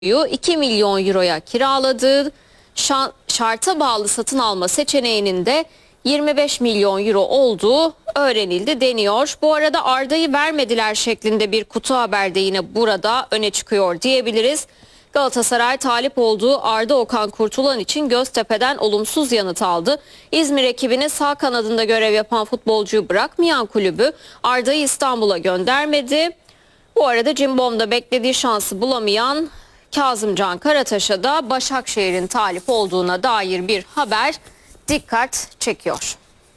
2 milyon euroya kiraladığı şarta bağlı satın alma seçeneğinin de 25 milyon euro olduğu öğrenildi deniyor. Bu arada Arda'yı vermediler şeklinde bir kutu haber de yine burada öne çıkıyor diyebiliriz. Galatasaray talip olduğu Arda Okan Kurtulan için Göztepe'den olumsuz yanıt aldı. İzmir ekibinin sağ kanadında görev yapan futbolcuyu bırakmayan kulübü Arda'yı İstanbul'a göndermedi. Bu arada Cimbom'da beklediği şansı bulamayan Kazımcan Karataş'a da Başakşehir'in talip olduğuna dair bir haber dikkat çekiyor.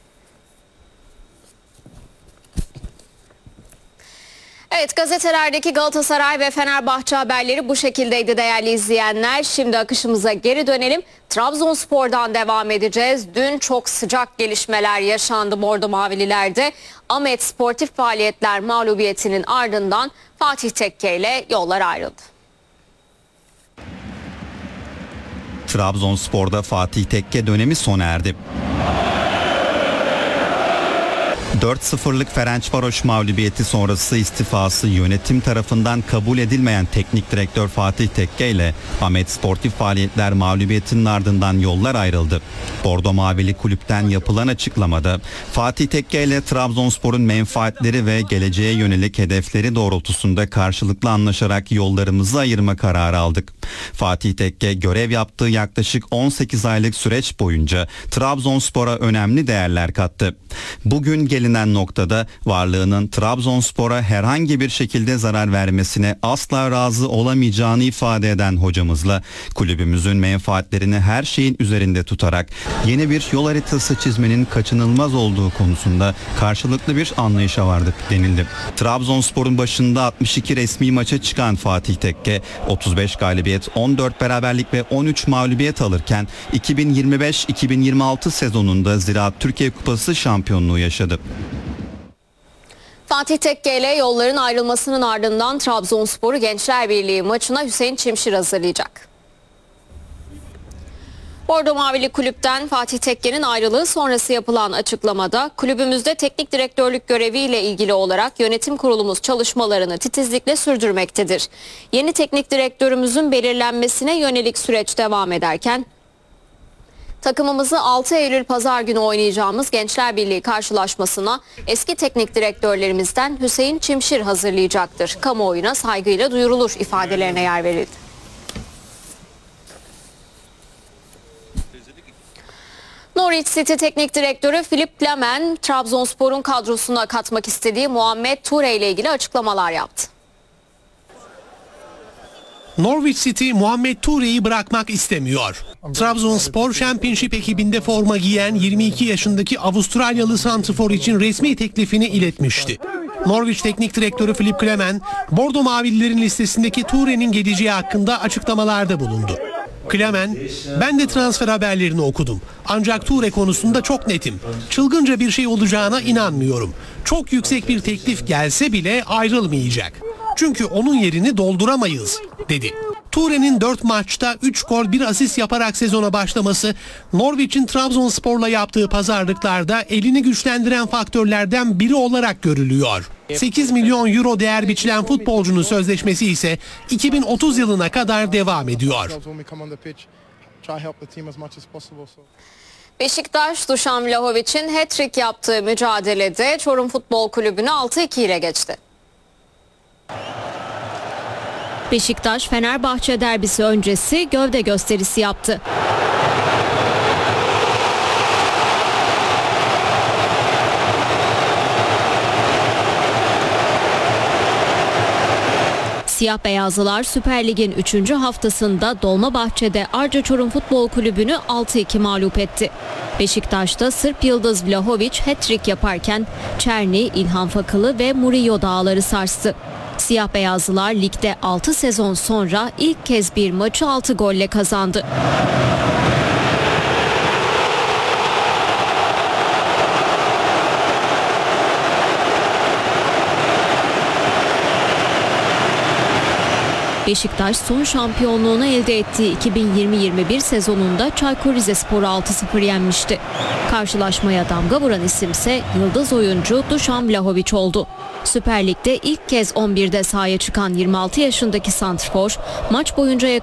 Evet, gazetelerdeki Galatasaray ve Fenerbahçe haberleri bu şekildeydi değerli izleyenler. Şimdi akışımıza geri dönelim. Trabzonspor'dan devam edeceğiz. Dün çok sıcak gelişmeler yaşandı Bordo Mavililerde. Ahmet Sportif Faaliyetler mağlubiyetinin ardından Fatih Tekke ile yollar ayrıldı. Trabzonspor'da Fatih Tekke dönemi sona erdi. 4-0'lık Ferencvaros mağlubiyeti sonrası istifası yönetim tarafından kabul edilmeyen teknik direktör Fatih Tekke ile Ahmet Sportif Faaliyetler mağlubiyetinin ardından yollar ayrıldı. Bordo Mavili kulüpten yapılan açıklamada Fatih Tekke ile Trabzonspor'un menfaatleri ve geleceğe yönelik hedefleri doğrultusunda karşılıklı anlaşarak yollarımızı ayırma kararı aldık. Fatih Tekke görev yaptığı yaklaşık 18 aylık süreç boyunca Trabzonspor'a önemli değerler kattı. Bugün gelinen noktada varlığının Trabzonspor'a herhangi bir şekilde zarar vermesine asla razı olamayacağını ifade eden hocamızla kulübümüzün menfaatlerini her şeyin üzerinde tutarak yeni bir yol haritası çizmenin kaçınılmaz olduğu konusunda karşılıklı bir anlayışa vardık denildi. Trabzonspor'un başında 62 resmi maça çıkan Fatih Tekke 35 galibiyet, 14 beraberlik ve 13 mağlubiyet alırken 2025-2026 sezonunda Ziraat Türkiye Kupası şampiyonluğu yaşadı. Fatih Tekke ile yolların ayrılmasının ardından Trabzonspor'u Gençler Birliği maçına Hüseyin Çimşir hazırlayacak. Bordo Mavili kulüpten Fatih Tekke'nin ayrılığı sonrası yapılan açıklamada kulübümüzde teknik direktörlük göreviyle ilgili olarak yönetim kurulumuz çalışmalarını titizlikle sürdürmektedir. Yeni teknik direktörümüzün belirlenmesine yönelik süreç devam ederken takımımızı 6 Eylül Pazar günü oynayacağımız Gençler Birliği karşılaşmasına eski teknik direktörlerimizden Hüseyin Çimşir hazırlayacaktır. Kamuoyuna saygıyla duyurulur ifadelerine yer verildi. Norwich City Teknik Direktörü Philipp Lahm, Trabzonspor'un kadrosuna katmak istediği Muhammed Toure ile ilgili açıklamalar yaptı. Norwich City Muhammed Toure'yi bırakmak istemiyor. Trabzonspor Championship ekibinde forma giyen 22 yaşındaki Avustralyalı santrfor için resmi teklifini iletmişti. Norwich Teknik Direktörü Philipp Lahm, Bordo Mavililerin listesindeki Toure'nin geleceği hakkında açıklamalarda bulundu. Lahm, ben de transfer haberlerini okudum. Ancak Toure konusunda çok netim. Çılgınca bir şey olacağına inanmıyorum. Çok yüksek bir teklif gelse bile ayrılmayacak. Çünkü onun yerini dolduramayız, dedi. Toure'nin 4 maçta 3 gol 1 asist yaparak sezona başlaması Norwich'in Trabzonspor'la yaptığı pazarlıklarda elini güçlendiren faktörlerden biri olarak görülüyor. 8 milyon euro değer biçilen futbolcunun sözleşmesi ise 2030 yılına kadar devam ediyor. Beşiktaş, Dušan Vlahovic'in hat-trick yaptığı mücadelede Çorum Futbol Kulübü'nü 6-2 ile geçti. Beşiktaş Fenerbahçe derbisi öncesi gövde gösterisi yaptı. Siyah beyazlılar Süper Lig'in 3. haftasında Dolmabahçe'de Arca Çorum Futbol Kulübü'nü 6-2 mağlup etti. Beşiktaş'ta Sırp yıldız Vlahovic hat-trick yaparken Çerni, İlhan Fakılı ve Murillo dağları sarstı. Siyah beyazlılar ligde 6 sezon sonra ilk kez bir maçı 6 golle kazandı. Beşiktaş son şampiyonluğunu elde ettiği 2020-21 sezonunda Çaykur Rizespor'u 6-0 yenmişti. Karşılaşmaya damga vuran isimse yıldız oyuncu Dušan Vlahović oldu. Süper Lig'de ilk kez 11'de sahaya çıkan 26 yaşındaki santrfor maç boyunca